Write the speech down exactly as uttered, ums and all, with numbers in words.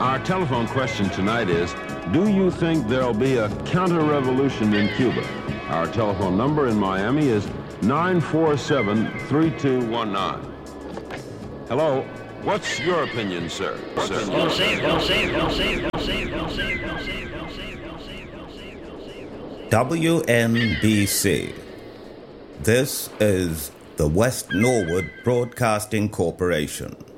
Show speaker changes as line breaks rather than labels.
Our telephone question tonight is, do you think there'll be a counter-revolution in Cuba? Our telephone number in Miami is nine four seven, three two one nine. Hello, what's your opinion, sir? sir?
W N B C. This is the West Norwood Broadcasting Corporation.